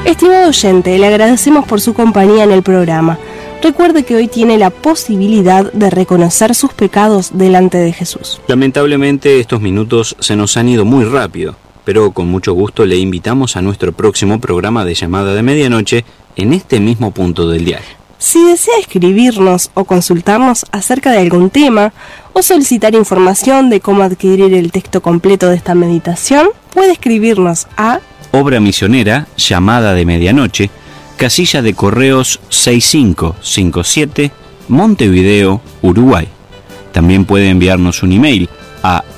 Estimado oyente, le agradecemos por su compañía en el programa. Recuerde que hoy tiene la posibilidad de reconocer sus pecados delante de Jesús. Lamentablemente estos minutos se nos han ido muy rápido, pero con mucho gusto le invitamos a nuestro próximo programa de Llamada de Medianoche en este mismo punto del diario. Si desea escribirnos o consultarnos acerca de algún tema o solicitar información de cómo adquirir el texto completo de esta meditación, puede escribirnos a Obra Misionera, Llamada de Medianoche, Casilla de Correos 6557, Montevideo, Uruguay. También puede enviarnos un email a